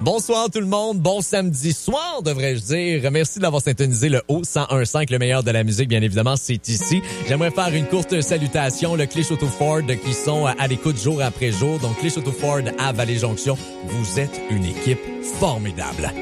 Bonsoir tout le monde, bon samedi soir devrais-je dire. Merci d'avoir syntonisé le haut 101.5, le meilleur de la musique, bien évidemment, c'est ici. J'aimerais faire une courte salutation, le Clich Auto Ford qui sont à l'écoute jour après jour. Donc Clich Auto Ford à Vallée-Jonction, vous êtes une équipe formidable.